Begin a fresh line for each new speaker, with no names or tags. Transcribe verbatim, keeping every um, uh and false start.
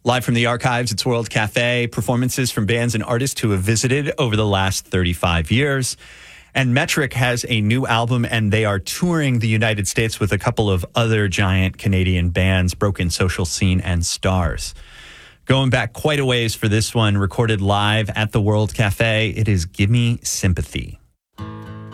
Live from the archives, it's World Cafe, performances from bands and artists who have visited over the last thirty-five years. And Metric has a new album, and they are touring the United States with a couple of other giant Canadian bands, Broken Social Scene and Stars. Going back quite a ways for this one, recorded live at the World Cafe, it is Gimme Sympathy.